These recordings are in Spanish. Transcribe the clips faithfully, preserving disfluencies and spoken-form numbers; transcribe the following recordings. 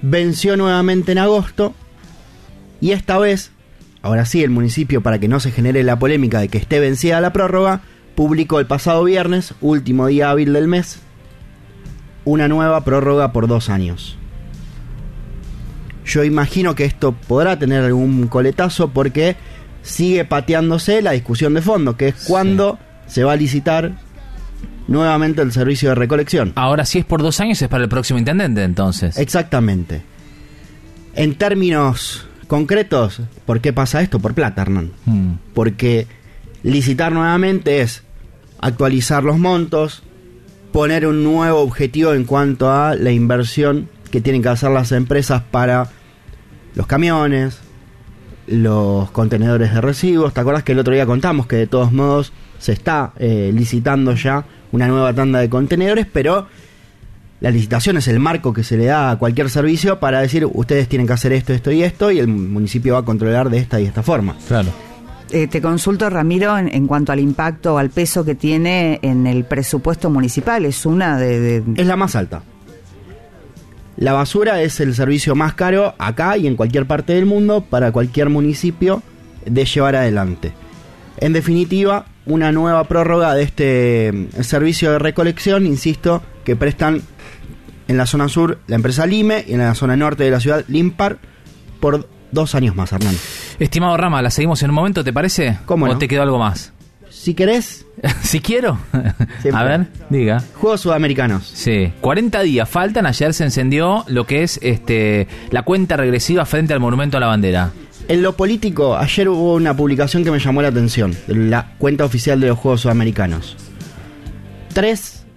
venció nuevamente en agosto y esta vez, ahora sí, el municipio, para que no se genere la polémica de que esté vencida la prórroga, publicó el pasado viernes, último día hábil del mes, una nueva prórroga por dos años. Yo imagino que esto podrá tener algún coletazo porque sigue pateándose la discusión de fondo, que es sí. cuándo se va a licitar nuevamente el servicio de recolección. Ahora, si es por dos años, es para el próximo intendente, entonces. Exactamente. En términos concretos, ¿por qué pasa esto? Por plata, Hernán. Hmm. Porque licitar nuevamente es actualizar los montos, poner un nuevo objetivo en cuanto a la inversión que tienen que hacer las empresas para los camiones, los contenedores de residuos. ¿Te acuerdas que el otro día contamos que de todos modos se está eh, licitando ya una nueva tanda de contenedores, pero la licitación es el marco que se le da a cualquier servicio para decir, ustedes tienen que hacer esto, esto y esto, y el municipio va a controlar de esta y esta forma. Claro. Eh, te consulto, Ramiro, en, en cuanto al impacto o al peso que tiene en el presupuesto municipal. Es una de, de... Es la más alta. La basura es el servicio más caro acá y en cualquier parte del mundo para cualquier municipio de llevar adelante. En definitiva, una nueva prórroga de este servicio de recolección, insisto, que prestan en la zona sur la empresa Lime y en la zona norte de la ciudad Limpar por dos años más, Hernán. Estimado Rama, la seguimos en un momento, ¿te parece? ¿Cómo no? ¿O te quedó algo más? Si querés. Si quiero. Siempre. A ver, diga. Juegos Sudamericanos. Sí, cuarenta días faltan. Ayer se encendió lo que es este la cuenta regresiva frente al Monumento a la Bandera. En lo político, ayer hubo una publicación que me llamó la atención, de la cuenta oficial de los Juegos Sudamericanos. Tres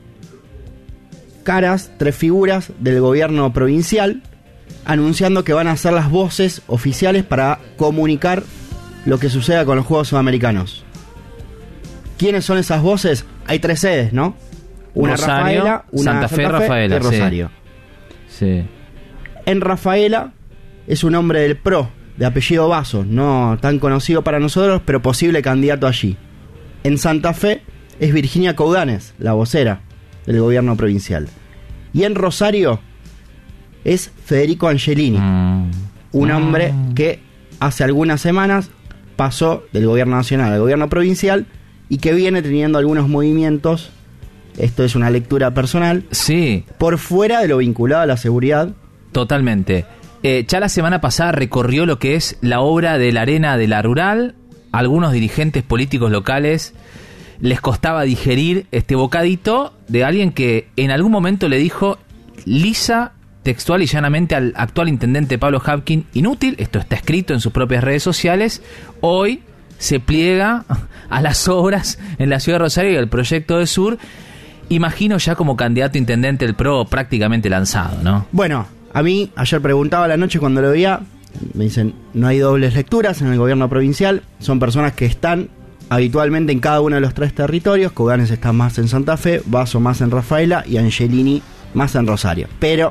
caras, tres figuras del gobierno provincial anunciando que van a ser las voces oficiales para comunicar lo que suceda con los Juegos Sudamericanos. ¿Quiénes son esas voces? Hay tres sedes, ¿no? Una Rosario, Rafaela, una Santa Fe, Santa Fe Rafaela, y Rosario. Sí. sí. En Rafaela es un hombre del P R O, de apellido Basso, no tan conocido para nosotros, pero posible candidato allí. En Santa Fe es Virginia Coudanes, la vocera del gobierno provincial. Y en Rosario es Federico Angelini, mm. un hombre mm. que hace algunas semanas pasó del gobierno nacional al gobierno provincial y que viene teniendo algunos movimientos, esto es una lectura personal, sí, por fuera de lo vinculado a la seguridad. Totalmente. Eh, ya la semana pasada recorrió lo que es la obra de la arena de la Rural. Algunos dirigentes políticos locales les costaba digerir este bocadito de alguien que en algún momento le dijo lisa, textual y llanamente al actual intendente Pablo Hapkin, inútil. Esto está escrito en sus propias redes sociales. Hoy se pliega a las obras en la ciudad de Rosario y al proyecto de Sur. Imagino ya como candidato a intendente el P R O prácticamente lanzado, ¿no? Bueno, a mí ayer preguntaba a la noche cuando lo veía, me dicen, no hay dobles lecturas en el gobierno provincial, son personas que están habitualmente en cada uno de los tres territorios. Coudanes está más en Santa Fe, Basso más en Rafaela y Angelini más en Rosario. Pero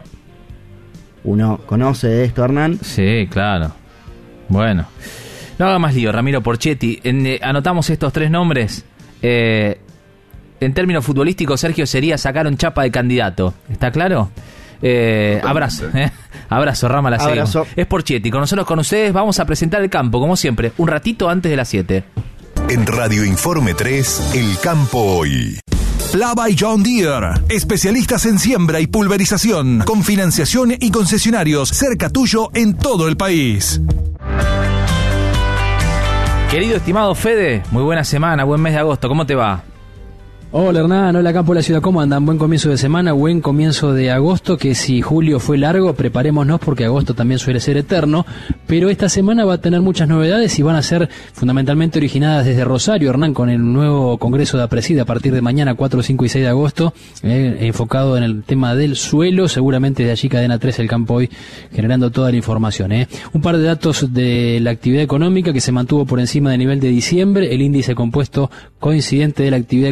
uno conoce de esto, Hernán. Sí, claro. Bueno, no haga más lío, Ramiro Porchetti. En, eh, anotamos estos tres nombres. Eh, en términos futbolísticos, Sergio, sería sacar un chapa de candidato. ¿Está claro? Eh, abrazo, eh. Abrazo, Rama, la seguimos. Abrazo. Es Porchetti. Con nosotros, con ustedes, vamos a presentar el campo, como siempre, un ratito antes de las siete. En Radio Informe tres, El Campo Hoy. Lava y John Deere, especialistas en siembra y pulverización, con financiación y concesionarios cerca tuyo en todo el país. Querido, estimado Fede, muy buena semana, buen mes de agosto, ¿cómo te va? Hola Hernán, hola Campo de la Ciudad, ¿cómo andan? Buen comienzo de semana, buen comienzo de agosto, que si julio fue largo, preparémonos porque agosto también suele ser eterno, pero esta semana va a tener muchas novedades y van a ser fundamentalmente originadas desde Rosario, Hernán, con el nuevo Congreso de Apresida a partir de mañana, cuatro, cinco y seis de agosto, eh, enfocado en el tema del suelo, seguramente de allí Cadena tres, El Campo Hoy, generando toda la información. Eh. Un par de datos de la actividad económica que se mantuvo por encima del nivel de diciembre, el índice compuesto coincidente de la actividad económica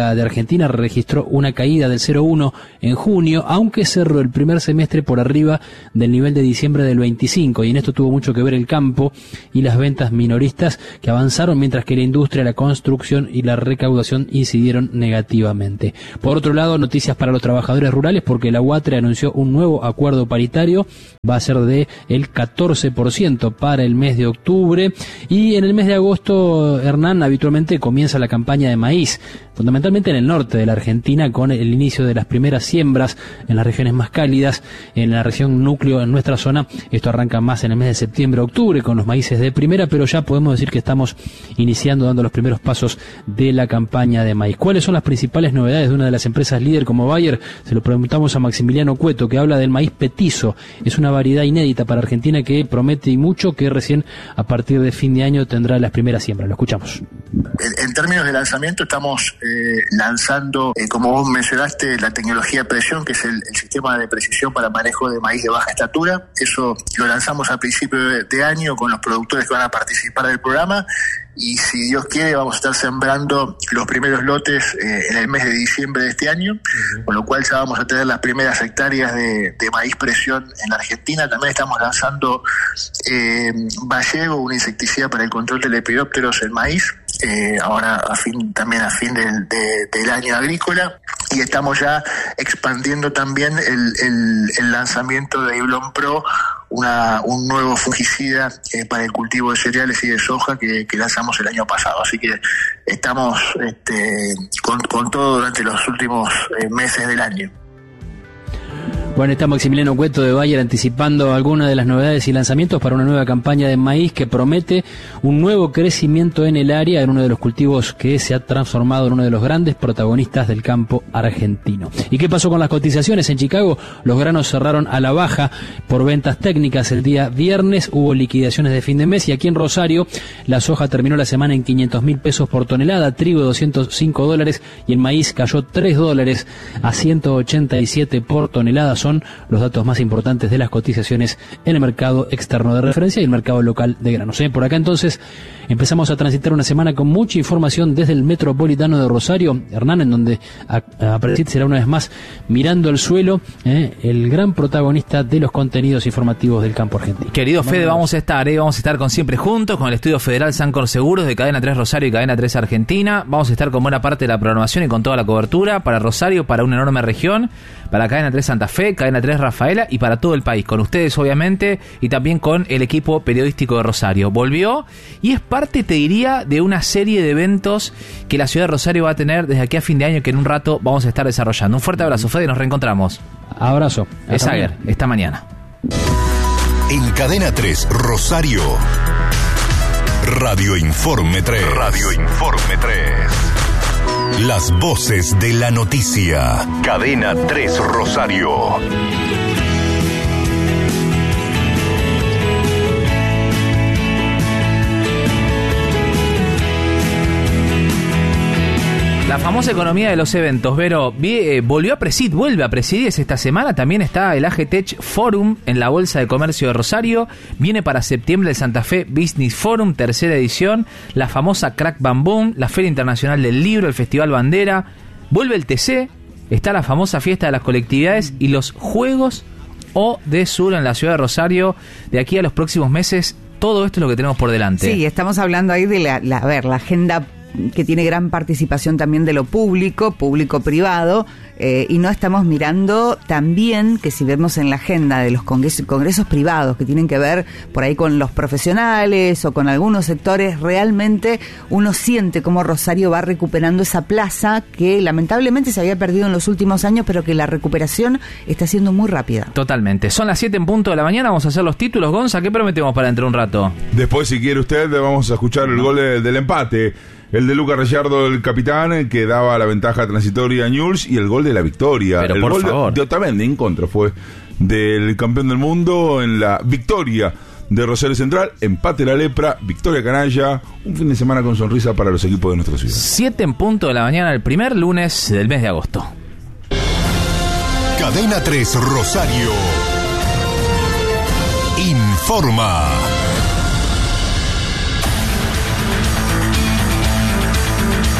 Económica de Argentina registró una caída del cero coma uno en junio, aunque cerró el primer semestre por arriba del nivel de diciembre del veinticinco, y en esto tuvo mucho que ver el campo y las ventas minoristas, que avanzaron mientras que la industria, la construcción y la recaudación incidieron negativamente. Por otro lado, noticias para los trabajadores rurales, porque la UATRE anunció un nuevo acuerdo paritario, va a ser de el catorce por ciento para el mes de octubre, y en el mes de agosto, Hernán, habitualmente comienza la campaña de maíz, fundamentalmente en el norte de la Argentina, con el inicio de las primeras siembras en las regiones más cálidas. En la región núcleo, en nuestra zona, esto arranca más en el mes de septiembre, octubre, con los maíces de primera, pero ya podemos decir que estamos iniciando, dando los primeros pasos de la campaña de maíz. ¿Cuáles son las principales novedades de una de las empresas líder como Bayer? Se lo preguntamos a Maximiliano Cueto, que habla del maíz petizo. Es una variedad inédita para Argentina que promete y mucho, que recién a partir de fin de año tendrá las primeras siembras. Lo escuchamos. En, en términos de lanzamiento, estamos eh, lanzando, eh, como vos mencionaste, la tecnología Presión, que es el, el sistema de precisión para manejo de maíz de baja estatura. Eso lo lanzamos a principio de, de año con los productores que van a participar del programa, y si Dios quiere vamos a estar sembrando los primeros lotes eh, en el mes de diciembre de este año, uh-huh. Con lo cual ya vamos a tener las primeras hectáreas de, de maíz Presión en la Argentina. También estamos lanzando eh, Ballego, un insecticida para el control de lepidópteros en maíz, eh, ahora a fin, también a fin del, de, del año agrícola, y estamos ya expandiendo también el, el, el lanzamiento de Iblon Pro, una, un nuevo fungicida eh, para el cultivo de cereales y de soja que, que lanzamos el año pasado. Así que estamos este, con, con todo durante los últimos eh, meses del año. Bueno, está Maximiliano Cueto de Bayer anticipando algunas de las novedades y lanzamientos para una nueva campaña de maíz que promete un nuevo crecimiento en el área, en uno de los cultivos que se ha transformado en uno de los grandes protagonistas del campo argentino. ¿Y qué pasó con las cotizaciones? En Chicago los granos cerraron a la baja por ventas técnicas el día viernes, hubo liquidaciones de fin de mes, y aquí en Rosario la soja terminó la semana en quinientos mil pesos por tonelada, trigo doscientos cinco dólares y el maíz cayó tres dólares a ciento ochenta y siete por tonelada. Son los datos más importantes de las cotizaciones en el mercado externo de referencia y el mercado local de granos. ¿Eh? Por acá entonces empezamos a transitar una semana con mucha información desde el metropolitano de Rosario, Hernán, en donde a, a Presit será una vez más mirando el suelo, ¿eh? el gran protagonista de los contenidos informativos del campo argentino. Querido Fede, vamos a estar, ¿eh? vamos a estar con Siempre Juntos, con el Estudio Federal Sancor Seguros de Cadena tres Rosario y Cadena tres Argentina. Vamos a estar con buena parte de la programación y con toda la cobertura para Rosario, para una enorme región, para Cadena tres Santa Fe, Cadena tres Rafaela y para todo el país, con ustedes obviamente, y también con el equipo periodístico de Rosario. Volvió y es parte, te diría, de una serie de eventos que la ciudad de Rosario va a tener desde aquí a fin de año, que en un rato vamos a estar desarrollando. Un fuerte abrazo, Fede, nos reencontramos. Abrazo. Es Aguer, esta mañana. En Cadena tres Rosario, Radio Informe tres. Radio Informe tres. Las voces de la noticia. Cadena tres Rosario. La famosa economía de los eventos, Vero, eh, volvió a presidir, vuelve a presidir esta semana. También está el A G Tech Forum en la Bolsa de Comercio de Rosario. Viene para septiembre el Santa Fe Business Forum, tercera edición. La famosa Crack Bam Boom, la Feria Internacional del Libro, el Festival Bandera. Vuelve el T C, está la famosa Fiesta de las Colectividades y los Juegos O D Sur en la ciudad de Rosario. De aquí a los próximos meses, todo esto es lo que tenemos por delante. Sí, estamos hablando ahí de la, la, a ver, la agenda que tiene gran participación también de lo público, público-privado, eh, y no estamos mirando también que si vemos en la agenda de los congresos, congresos privados que tienen que ver por ahí con los profesionales o con algunos sectores, realmente uno siente cómo Rosario va recuperando esa plaza que lamentablemente se había perdido en los últimos años, pero que la recuperación está siendo muy rápida. Totalmente. Son las siete en punto de la mañana, vamos a hacer los títulos. Gonza, ¿qué prometemos para dentro de un rato? Después, si quiere usted, vamos a escuchar el gol de, del empate. El de Lucas Rayardo, el capitán, que daba la ventaja transitoria a Newell's, y el gol de la victoria. Pero el por gol favor. de, de Otamendi en contra fue del campeón del mundo en la victoria de Rosario Central. Empate la lepra, victoria canalla. Un fin de semana con sonrisa para los equipos de nuestra ciudad. siete en punto de la mañana, el primer lunes del mes de agosto. Cadena tres Rosario informa.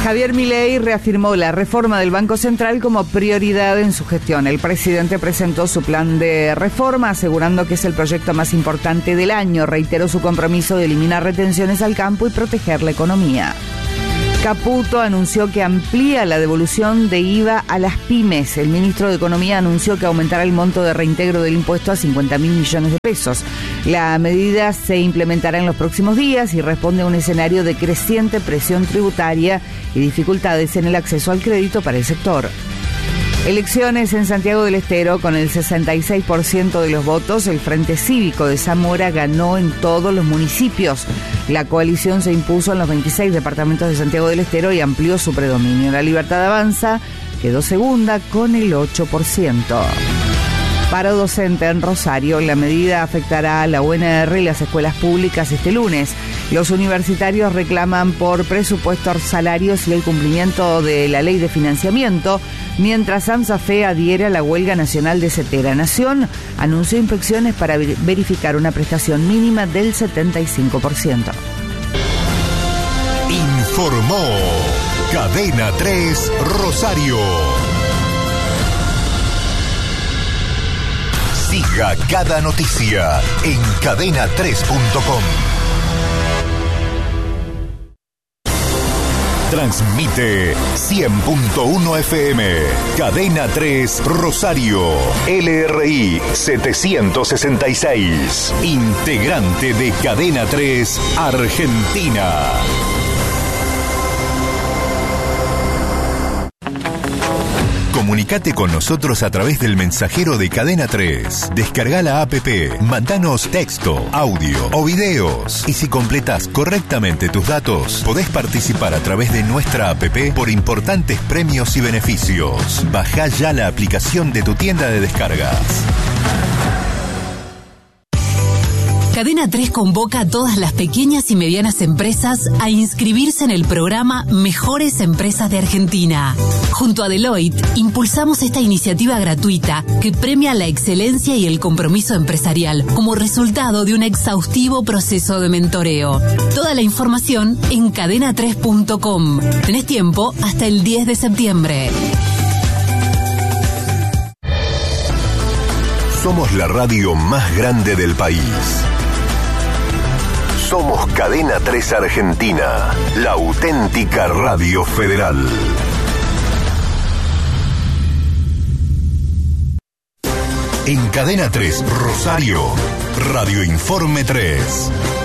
Javier Milei reafirmó la reforma del Banco Central como prioridad en su gestión. El presidente presentó su plan de reforma, asegurando que es el proyecto más importante del año. Reiteró su compromiso de eliminar retenciones al campo y proteger la economía. Caputo anunció que amplía la devolución de I V A a las pymes. El ministro de Economía anunció que aumentará el monto de reintegro del impuesto a cincuenta mil millones de pesos. La medida se implementará en los próximos días y responde a un escenario de creciente presión tributaria y dificultades en el acceso al crédito para el sector. Elecciones en Santiago del Estero. Con el sesenta y seis por ciento de los votos, el Frente Cívico de Zamora ganó en todos los municipios. La coalición se impuso en los veintiséis departamentos de Santiago del Estero y amplió su predominio. La Libertad Avanza quedó segunda con el ocho por ciento. Paro docente en Rosario. La medida afectará a la U N R y las escuelas públicas este lunes. Los universitarios reclaman por presupuestos, salarios y el cumplimiento de la ley de financiamiento, mientras AMSAFE adhiere a la huelga nacional de Cetera. Nación anunció inspecciones para verificar una prestación mínima del setenta y cinco por ciento. Informó Cadena tres Rosario. Siga cada noticia en cadena tres punto com. Transmite cien punto uno F M, Cadena tres Rosario, L R I setecientos sesenta y seis, integrante de Cadena tres Argentina. Comunicate con nosotros a través del mensajero de Cadena tres. Descarga la app, mandanos texto, audio o videos. Y si completas correctamente tus datos, podés participar a través de nuestra app por importantes premios y beneficios. Bajá ya la aplicación de tu tienda de descargas. Cadena tres convoca a todas las pequeñas y medianas empresas a inscribirse en el programa Mejores Empresas de Argentina. Junto a Deloitte, impulsamos esta iniciativa gratuita que premia la excelencia y el compromiso empresarial como resultado de un exhaustivo proceso de mentoreo. Toda la información en cadena tres punto com. Tenés tiempo hasta el diez de septiembre. Somos la radio más grande del país. Somos Cadena tres Argentina, la auténtica radio federal. En Cadena tres Rosario, Radio Informe tres.